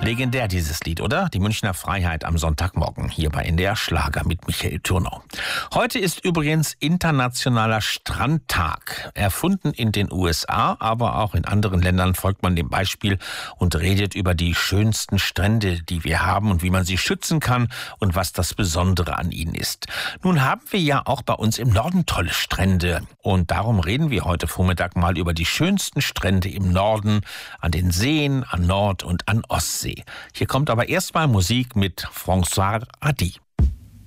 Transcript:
Legendär dieses Lied, oder? Die Münchner Freiheit am Sonntagmorgen hier bei NDR Schlager mit Michael Thürnau. Heute ist übrigens Internationaler Strandtag. Erfunden in den USA, aber auch in anderen Ländern folgt man dem Beispiel und redet über die schönsten Strände, die wir haben und wie man sie schützen kann und was das Besondere an ihnen ist. Nun haben wir ja auch bei uns im Norden tolle Strände und darum reden wir heute Vormittag mal über die schönsten Strände im Norden, an den Seen, an Nord- und an Ostsee. Hier kommt aber erstmal Musik mit François Hardy.